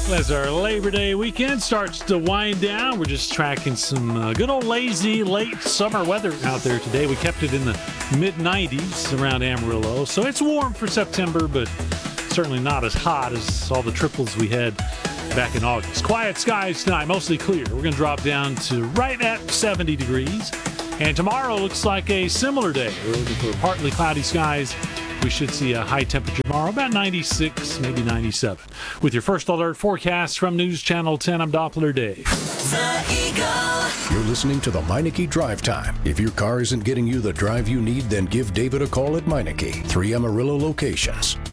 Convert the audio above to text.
As our Labor Day weekend starts to wind down, we're just tracking some good old lazy late summer weather out there today. We kept it in the mid-90s around Amarillo, so it's warm for September, but certainly not as hot as all the triples we had back in August. Quiet skies tonight, mostly clear. We're going to drop down to right at 70 degrees. And tomorrow looks like a similar day. We're looking for partly cloudy skies. We should see a high temperature tomorrow, about 96, maybe 97. With your first alert forecast from News Channel 10, I'm Doppler Dave. The Eagle. You're listening to the Meineke Drive Time. If your car isn't getting you the drive you need, then give David a call at Meineke. 3 Amarillo locations.